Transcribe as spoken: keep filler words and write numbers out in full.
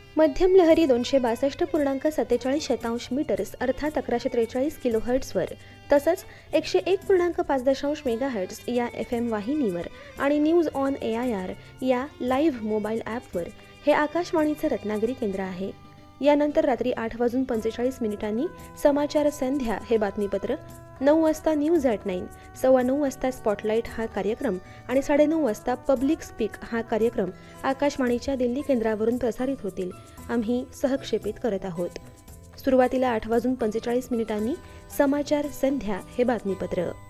मध्यम लहरी दोनशे बासष्ट पूर्णांक सत्तेचाळीस शतांश मीटर्स अर्थात अकराशे त्रेचाळीस किलो हर्ट्सवर तसंच एकशे एक पूर्णांक पाच दशांश मेगा हर्ट्स या एफ एम वाहिनीवर आणि news on A I R या लाईव्ह मोबाईल ॲपवर हे आकाशवाणीचं रत्नागिरी केंद्र आहे. यानंतर रात्री आठ वाजून पंचेचाळीस मिनिटांनी समाचार संध्या हे बातमीपत्र, नऊ वाजता न्यूज ॲट नाईन, सव्वा नऊ वाजता स्पॉटलाईट हा कार्यक्रम आणि साडेनऊ वाजता पब्लिक स्पीक हा कार्यक्रम आकाशवाणीच्या दिल्ली केंद्रावरून प्रसारित होतील. आम्ही सहक्षेपित करत आहोत. सुरुवातीला आठ वाजून पंचेचाळीस मिनिटांनी समाचार संध्या हे बातमीपत्र.